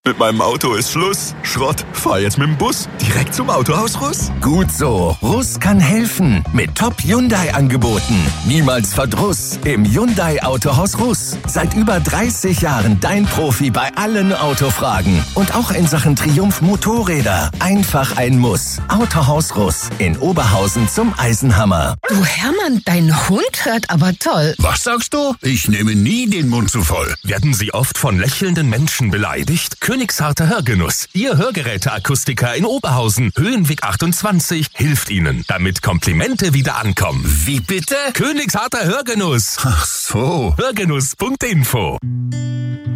Mit meinem Auto ist Schluss. Schrott. Fahr jetzt mit dem Bus direkt zum Autohaus Russ. Gut so. Russ kann helfen. Mit Top-Hyundai-Angeboten. Niemals Verdruss im Hyundai Autohaus Russ. Seit über 30 Jahren dein Profi bei allen Autofragen. Und auch in Sachen Triumph Motorräder. Einfach ein Muss. Autohaus Russ in Oberhausen zum Eisenhammer. Du Hermann, dein Hund hört aber toll. Was sagst du? Ich nehme nie den Mund zu voll. Werden Sie oft von lächelnden Menschen beleidigt? Königsharter Hörgenuss. Ihr Hörgeräteakustiker in Oberhausen, Höhenweg 28, hilft Ihnen, damit Komplimente wieder ankommen. Wie bitte? Königsharter Hörgenuss. Ach so. Hörgenuss.info